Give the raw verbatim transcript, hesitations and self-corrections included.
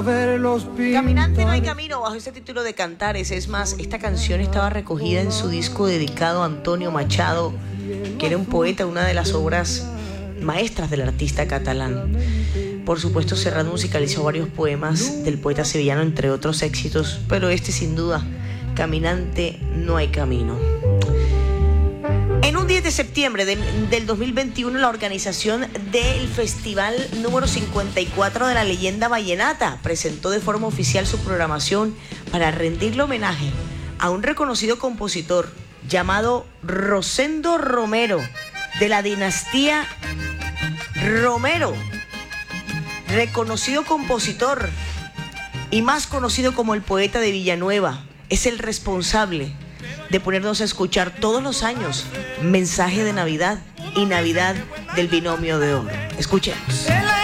Caminante no hay camino, bajo ese título de Cantares. Es más, esta canción estaba recogida en su disco dedicado a Antonio Machado, que era un poeta, una de las obras maestras del artista catalán. Por supuesto, Serrat musicalizó varios poemas del poeta sevillano, entre otros éxitos, pero este sin duda, Caminante no hay camino. En un diez de septiembre de, del dos mil veintiuno, la organización del Festival número cincuenta y cuatro de la Leyenda Vallenata presentó de forma oficial su programación para rendirle homenaje a un reconocido compositor llamado Rosendo Romero, de la dinastía Romero, reconocido compositor y más conocido como el poeta de Villanueva. Es el responsable de ponernos a escuchar todos los años Mensaje de Navidad y Navidad del Binomio de Oro. Escuchemos.